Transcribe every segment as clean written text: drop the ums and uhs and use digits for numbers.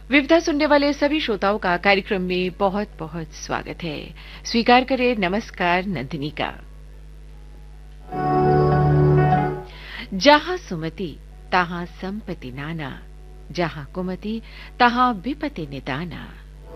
विविधा सुनने वाले सभी श्रोताओं का कार्यक्रम में बहुत बहुत स्वागत है। स्वीकार करें नमस्कार नंदिनी का। जहां सुमति तहां संपत्ति नाना, जहां कुमति तहां विपत्ति निदाना।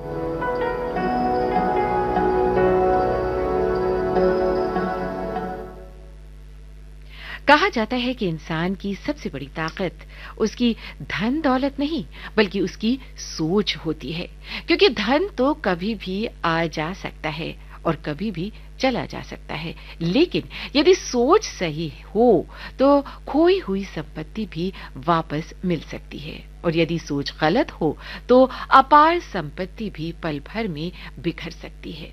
कहा जाता है कि इंसान की सबसे बड़ी ताकत उसकी धन दौलत नहीं बल्कि उसकी सोच होती है, क्योंकि धन तो कभी भी आ जा सकता है और कभी भी चला जा सकता है, लेकिन यदि सोच सही हो तो खोई हुई संपत्ति भी वापस मिल सकती है, और यदि सोच गलत हो तो अपार संपत्ति भी पल भर में बिखर सकती है।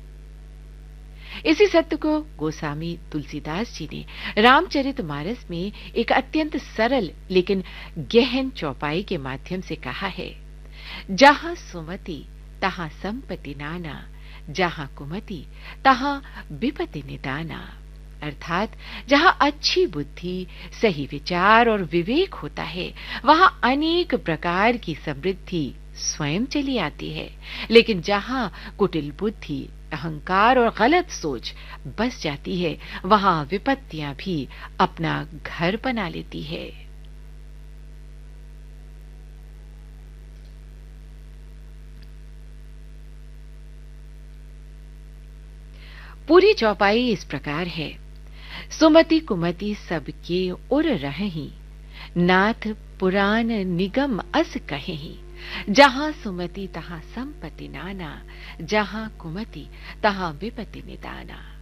इसी सत्य को गोस्वामी तुलसीदास जी ने रामचरितमानस में एक अत्यंत सरल लेकिन गहन चौपाई के माध्यम से कहा है। जहां सुमति तहां संपत्ति नाना, जहां कुमति तहां विपत्ति निदाना। अर्थात जहां अच्छी बुद्धि, सही विचार और विवेक होता है, वहां अनेक प्रकार की समृद्धि स्वयं चली आती है, लेकिन जहां कुटिल बुद्धि, अहंकार और गलत सोच बस जाती है, वहां विपत्तियां भी अपना घर बना लेती है। पूरी चौपाई इस प्रकार है। सुमति कुमति सबके उर रहहीं, नाथ पुराण निगम अस कहेहीं। जहां सुमति तहां संपत्ति नाना, जहां कुमति तहां विपत्ति निदाना।